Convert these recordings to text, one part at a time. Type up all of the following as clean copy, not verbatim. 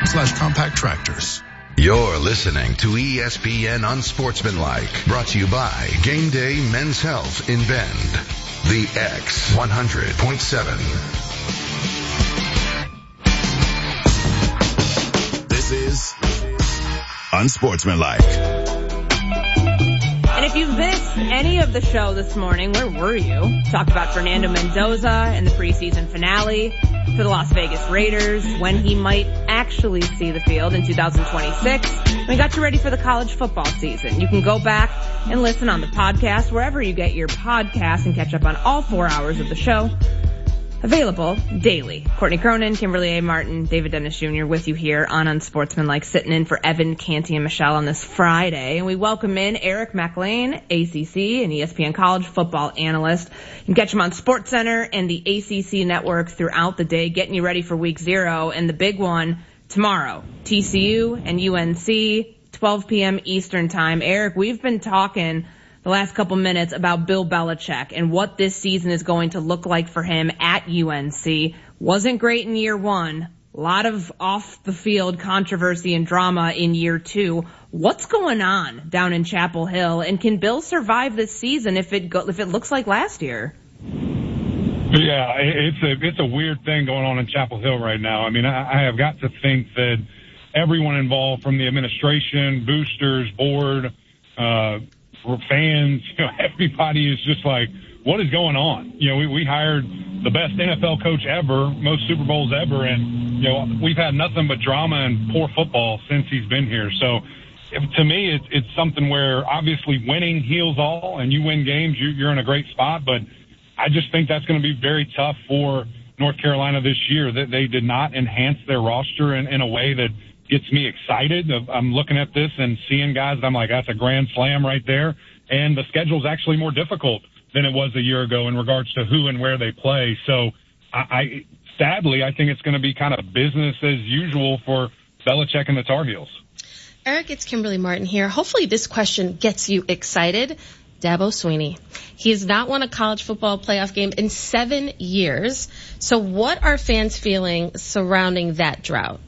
AutoZone.com/compact tractors. You're listening to ESPN Unsportsmanlike, brought to you by Game Day Men's Health in Bend. The X 100.7. This is Unsportsmanlike. And if you've missed any of the show this morning, where were you? Talked about Fernando Mendoza and the preseason finale for the Las Vegas Raiders, when he might actually see the field in 2026. We got you ready for the college football season. You can go back and listen on the podcast wherever you get your podcasts and catch up on all 4 hours of the show. Available daily. Courtney Cronin, Kimberly A. Martin, David Dennis Jr. with you here on Unsportsmanlike, sitting in for Evan, Canty, and Michelle on this Friday. And we welcome in Eric McLean, ACC and ESPN college football analyst. You can catch him on SportsCenter and the ACC network throughout the day, getting you ready for week 0. And the big one tomorrow, TCU and UNC, 12 p.m. Eastern time. Eric, we've been talking the last couple minutes about Bill Belichick and what this season is going to look like for him at UNC. Wasn't great in year 1. A lot of off the field controversy and drama in year 2. What's going on down in Chapel Hill, and can Bill survive this season if it looks like last year? Yeah, it's a weird thing going on in Chapel Hill right now. I mean, I have got to think that everyone involved, from the administration, boosters, board, fans, everybody is just like, what is going on? We hired the best NFL coach ever, most Super Bowls ever, and, we've had nothing but drama and poor football since he's been here. So to me, it's something where obviously winning heals all, and you win games, you're in a great spot. But I just think that's going to be very tough for North Carolina this year, that they did not enhance their roster in a way that gets me excited. I'm looking at this and seeing guys that I'm like, that's a grand slam right there. And the schedule's actually more difficult than it was a year ago in regards to who and where they play. So sadly, I think it's going to be kind of business as usual for Belichick and the Tar Heels. Eric, it's Kimberly Martin here. Hopefully this question gets you excited. Dabo Swinney. He has not won a college football playoff game in 7 years. So what are fans feeling surrounding that drought?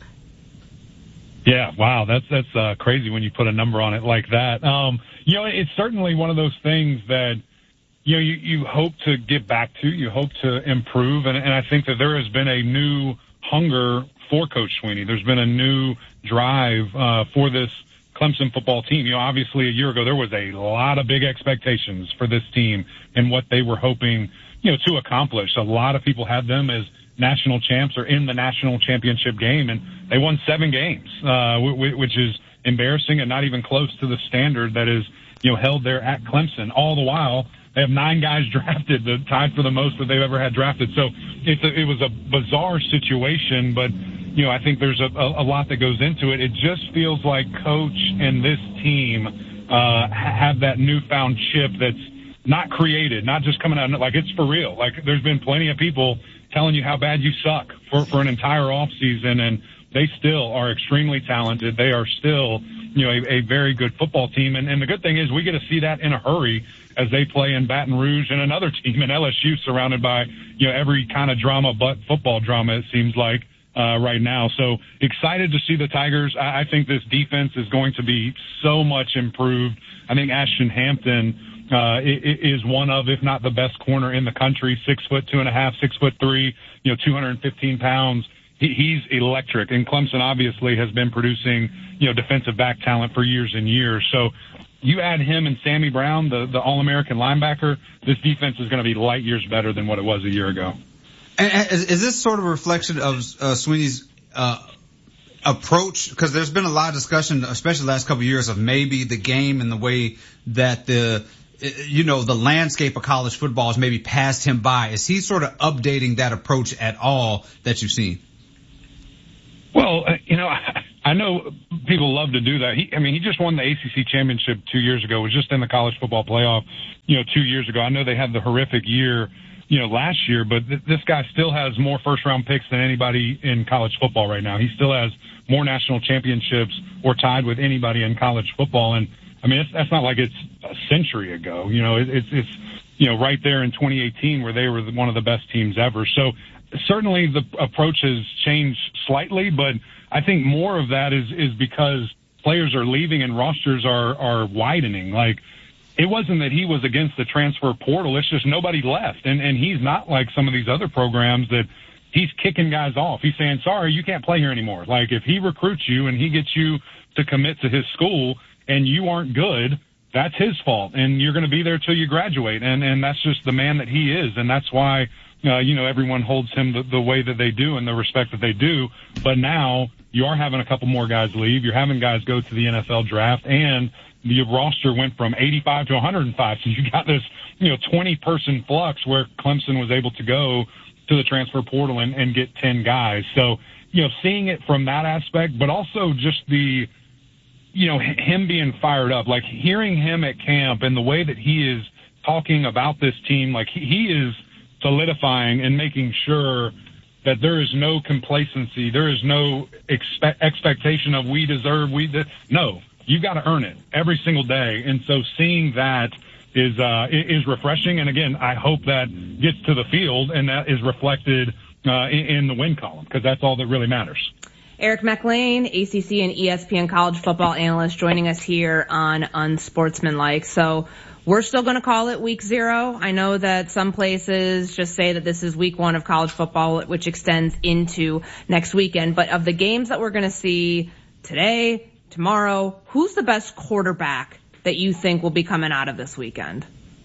Yeah, wow, that's crazy when you put a number on it like that. It's certainly one of those things that, you hope to get back to, you hope to improve, and I think that there has been a new hunger for Coach Swinney. There's been a new drive for this Clemson football team. Obviously a year ago there was a lot of big expectations for this team and what they were hoping, to accomplish. A lot of people had them as national champs or in the national championship game, and they won 7 games, which is embarrassing and not even close to the standard that is, held there at Clemson. All the while, they have 9 guys drafted, tied for the most that they've ever had drafted. So it was a bizarre situation, but, I think there's a lot that goes into it. It just feels like Coach and this team have that newfound chip that's not created, not just coming out, like it's for real. Like there's been plenty of people telling you how bad you suck for an entire off season, and they still are extremely talented. They are still, a very good football team. And the good thing is we get to see that in a hurry as they play in Baton Rouge and another team in LSU surrounded by, every kind of drama but football drama, it seems like, right now. So excited to see the Tigers. I think this defense is going to be so much improved. I think Ashton Hampton, is one of, if not the best corner in the country, 6'2.5", 6'3", 215 pounds. He's electric, and Clemson obviously has been producing, defensive back talent for years and years. So you add him and Sammy Brown, the All-American linebacker, this defense is going to be light years better than what it was a year ago. And is this sort of a reflection of Swinney's approach? Because there's been a lot of discussion, especially the last couple of years, of maybe the game and the way that the landscape of college football has maybe passed him by. Is he sort of updating that approach at all that you've seen? Well, I know people love to do that. He just won the ACC championship 2 years ago. Was just in the college football playoff, 2 years ago. I know they had the horrific year, last year, but this guy still has more first-round picks than anybody in college football right now. He still has more national championships or tied with anybody in college football. And, that's not like it's a century ago. It's right there in 2018 where they were one of the best teams ever. So certainly the approach has changed slightly, but I think more of that is because players are leaving and rosters are widening. Like, it wasn't that he was against the transfer portal. It's just nobody left. And he's not like some of these other programs that he's kicking guys off. He's saying, sorry, you can't play here anymore. Like, if he recruits you and he gets you to commit to his school and you aren't good, that's his fault. And you're going to be there till you graduate. And that's just the man that he is. And that's why, everyone holds him the way that they do and the respect that they do. But now you are having a couple more guys leave. You're having guys go to the NFL draft, and the roster went from 85 to 105. So you got this, 20-person flux where Clemson was able to go to the transfer portal and get 10 guys. So, seeing it from that aspect, but also just the, him being fired up, like hearing him at camp and the way that he is talking about this team, like he is solidifying and making sure that there is no complacency. There is no expectation of no, you've got to earn it every single day. And so seeing that is refreshing. And again, I hope that gets to the field and that is reflected in the win column, because that's all that really matters. Eric McLean, ACC and ESPN college football analyst, joining us here on Unsportsmanlike. So we're still going to call it week 0. I know that some places just say that this is week 1 of college football, which extends into next weekend. But of the games that we're going to see today, tomorrow, who's the best quarterback that you think will be coming out of this weekend?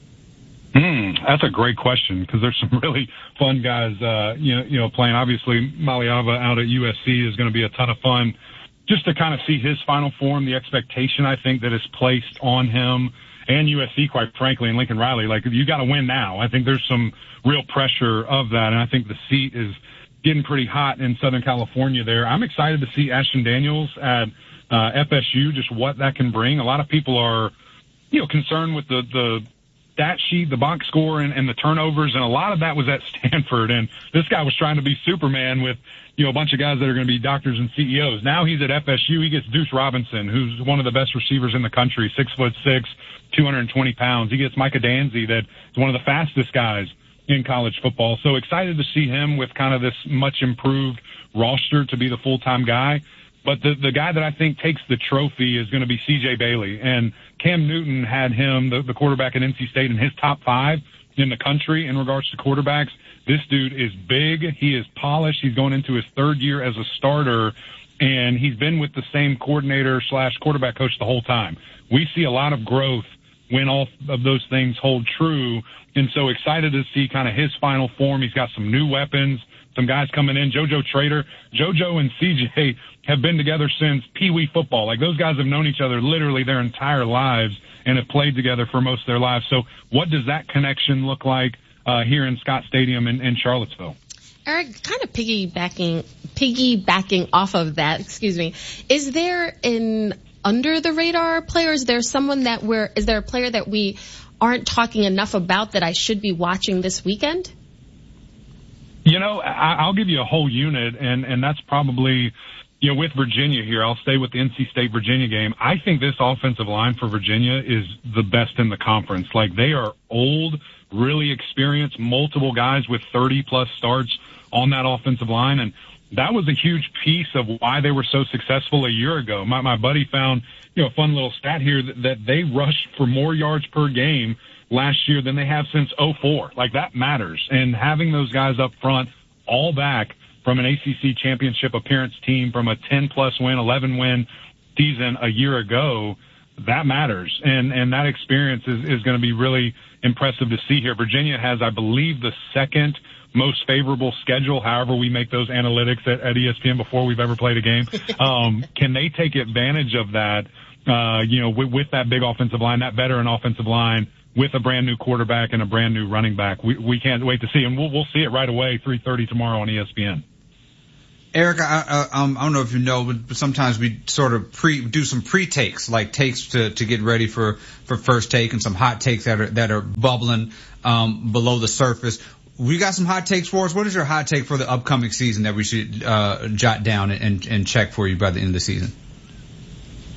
That's a great question, because there's some really fun guys, playing. Obviously, Maliava out at USC is going to be a ton of fun. Just to kind of see his final form, the expectation I think that is placed on him and USC, quite frankly, and Lincoln Riley. Like, you got to win now. I think there's some real pressure of that, and I think the seat is getting pretty hot in Southern California there. I'm excited to see Ashton Daniels at FSU, just what that can bring. A lot of people are, concerned with the stat sheet, the box score, and the turnovers, and a lot of that was at Stanford. And this guy was trying to be Superman with, a bunch of guys that are going to be doctors and CEOs. Now he's at FSU. He gets Deuce Robinson, who's one of the best receivers in the country, 6'6", 220 pounds. He gets Micah Danzy, that is one of the fastest guys in college football. So excited to see him with kind of this much improved roster to be the full-time guy. But the guy that I think takes the trophy is going to be C.J. Bailey. And Cam Newton had him, the quarterback at NC State, in his top 5 in the country in regards to quarterbacks. This dude is big. He is polished. He's going into his 3rd year as a starter, and he's been with the same coordinator/quarterback coach the whole time. We see a lot of growth when all of those things hold true, and so excited to see kind of his final form. He's got some new weapons, some guys coming in. JoJo Trader. JoJo and CJ have been together since Pee Wee football. Like, those guys have known each other literally their entire lives and have played together for most of their lives. So what does that connection look like here in Scott Stadium in Charlottesville? Eric, kind of piggybacking off of that, is there an under the radar player? Is there someone is there a player that we aren't talking enough about that I should be watching this weekend? I'll give you a whole unit, and that's probably, with Virginia here. I'll stay with the NC State-Virginia game. I think this offensive line for Virginia is the best in the conference. Like, they are old, really experienced, multiple guys with 30-plus starts on that offensive line, and that was a huge piece of why they were so successful a year ago. My buddy found, a fun little stat here that they rushed for more yards per game last year than they have since 2004. Like, that matters. And having those guys up front, all back from an ACC championship appearance team, from a 10-plus win, 11-win season a year ago, that matters. And that experience is going to be really impressive to see here. Virginia has, I believe, the 2nd most favorable schedule, however we make those analytics at ESPN before we've ever played a game. Can they take advantage of that, with that big offensive line, that veteran offensive line, with a brand new quarterback and a brand new running back? We can't wait to see, and we'll see it right away, 3:30 tomorrow on ESPN. Eric, I don't know if you know, but sometimes we sort of do some pre-takes, like takes to get ready for first take, and some hot takes that are bubbling below the surface. We got some hot takes for us. What is your hot take for the upcoming season that we should jot down and check for you by the end of the season?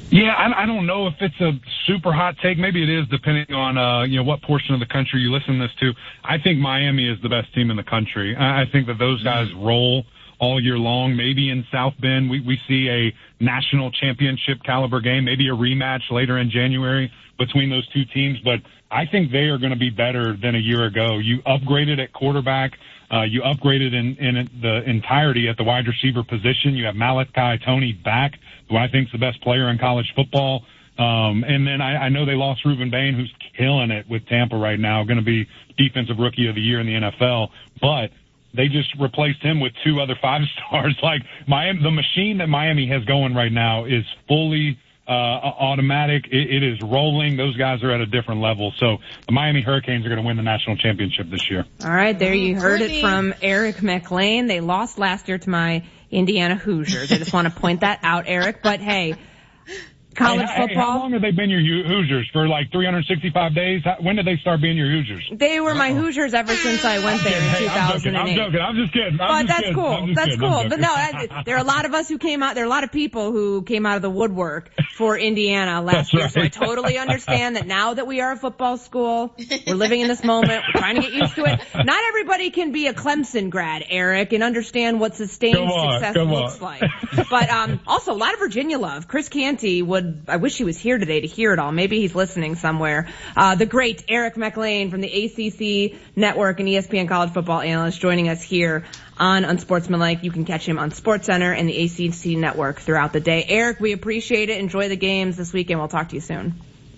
Yeah, I don't know if it's a super hot take. Maybe it is, depending on what portion of the country you listen to this to. I think Miami is the best team in the country. I think that those guys roll all year long. Maybe in South Bend we see a national championship caliber game, maybe a rematch later in January between those two teams. But I think they are going to be better than a year ago. You upgraded at quarterback. You upgraded in the entirety at the wide receiver position. You have Malachi Toney back, who I think is the best player in college football. And then I know they lost Reuben Bain, who's killing it with Tampa right now, going to be defensive rookie of the year in the NFL. But they just replaced him with two other 5-stars. Like Miami, the machine that Miami has going right now is fully automatic. It is rolling. Those guys are at a different level. So the Miami Hurricanes are going to win the national championship this year. All right, there you heard it from Eric McLean. They lost last year to my Indiana Hoosiers. I just want to point that out, Eric. But hey, college football. How long have they been your Hoosiers? For like 365 days? When did they start being your Hoosiers? They were my Hoosiers ever since I went there in 2008. I'm joking. I'm just kidding. But that's cool. That's cool. But no, there are a lot of us who came out. There are a lot of people who came out of the woodwork for Indiana last year. Right. So I totally understand that now that we are a football school, we're living in this moment. We're trying to get used to it. Not everybody can be a Clemson grad, Eric, and understand what sustained success looks like. But also a lot of Virginia love. Chris Canty I wish he was here today to hear it all. Maybe he's listening somewhere. The great Eric McLean from the ACC Network and ESPN college football analyst joining us here on Unsportsmanlike. You can catch him on SportsCenter and the ACC Network throughout the day. Eric, we appreciate it. Enjoy the games this weekend. We'll talk to you soon.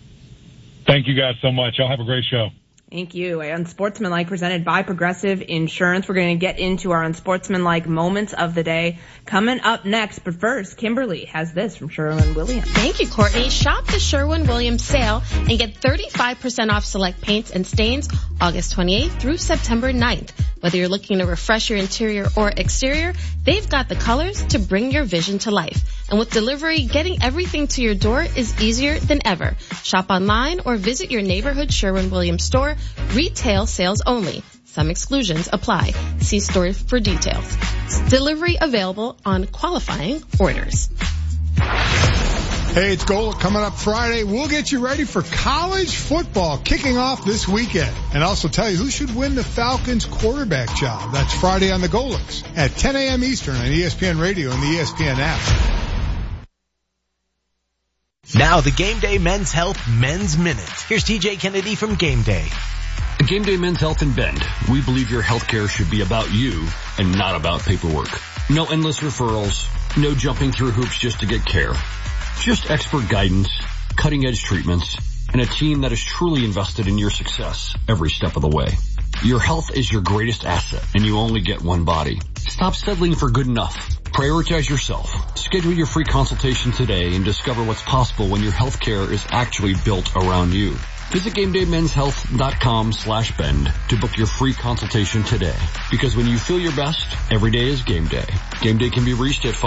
Thank you guys so much. Y'all have a great show. Thank you. Unsportsmanlike presented by Progressive Insurance. We're going to get into our Unsportsmanlike moments of the day coming up next. But first, Kimberly has this from Sherwin-Williams. Thank you, Courtney. Shop the Sherwin-Williams sale and get 35% off select paints and stains August 28th through September 9th. Whether you're looking to refresh your interior or exterior, they've got the colors to bring your vision to life. And with delivery, getting everything to your door is easier than ever. Shop online or visit your neighborhood Sherwin-Williams store. Retail sales only. Some exclusions apply. See store for details. Delivery available on qualifying orders. Hey, it's Golic coming up Friday. We'll get you ready for college football kicking off this weekend. And also tell you who should win the Falcons quarterback job. That's Friday on the Golics at 10 a.m. Eastern on ESPN Radio and the ESPN app. Now the Game Day Men's Health Men's Minute. Here's TJ Kennedy from Game Day. At Game Day Men's Health in Bend, we believe your healthcare should be about you and not about paperwork. No endless referrals, no jumping through hoops just to get care. Just expert guidance, cutting-edge treatments, and a team that is truly invested in your success every step of the way. Your health is your greatest asset, and you only get one body. Stop settling for good enough. Prioritize yourself. Schedule your free consultation today and discover what's possible when your healthcare is actually built around you. Visit GameDayMen'sHealth.com/bend to book your free consultation today. Because when you feel your best, every day is game day. Game Day can be reached at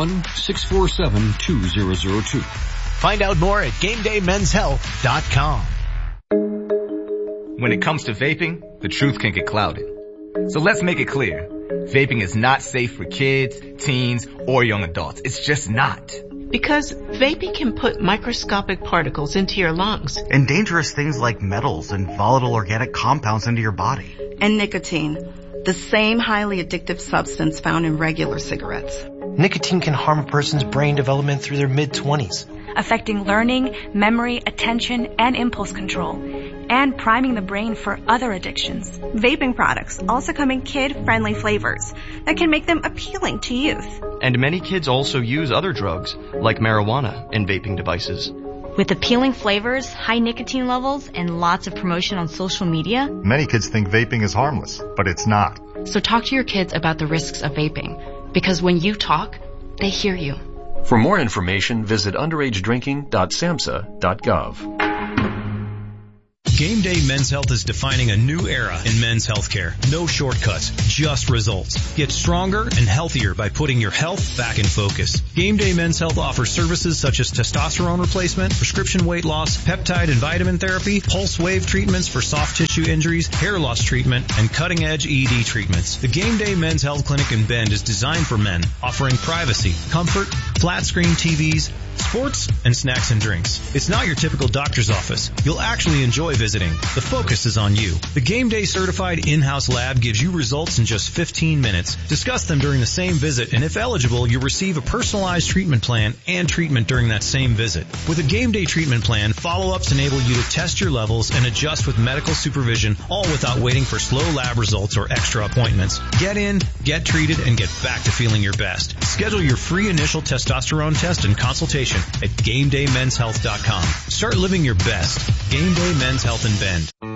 541-647-2002. Find out more at GameDayMen'sHealth.com. When it comes to vaping, the truth can get clouded. So let's make it clear. Vaping is not safe for kids, teens, or young adults. It's just not. Because vaping can put microscopic particles into your lungs. And dangerous things like metals and volatile organic compounds into your body. And nicotine, the same highly addictive substance found in regular cigarettes. Nicotine can harm a person's brain development through their mid-20s. Affecting learning, memory, attention, and impulse control, and priming the brain for other addictions. Vaping products also come in kid-friendly flavors that can make them appealing to youth. And many kids also use other drugs, like marijuana, in vaping devices. With appealing flavors, high nicotine levels, and lots of promotion on social media, many kids think vaping is harmless, but it's not. So talk to your kids about the risks of vaping, because when you talk, they hear you. For more information, visit underagedrinking.samhsa.gov. Game Day Men's Health is defining a new era in men's healthcare. No shortcuts, just results. Get stronger and healthier by putting your health back in focus. Game Day Men's Health offers services such as testosterone replacement, prescription weight loss, peptide and vitamin therapy, pulse wave treatments for soft tissue injuries, hair loss treatment, and cutting-edge ED treatments. The Game Day Men's Health Clinic in Bend is designed for men, offering privacy, comfort, flat screen TVs, sports, and snacks and drinks. It's not your typical doctor's office. You'll actually enjoy visiting. The focus is on you. The Game Day certified in-house lab gives you results in just 15 minutes. Discuss them during the same visit, and if eligible, you'll receive a personalized treatment plan and treatment during that same visit. With a Game Day treatment plan, follow-ups enable you to test your levels and adjust with medical supervision, all without waiting for slow lab results or extra appointments. Get in, get treated, and get back to feeling your best. Schedule your free initial testosterone test and consultation at GameDayMen'sHealth.com. Start living your best. Game Day Men's Health in Bend.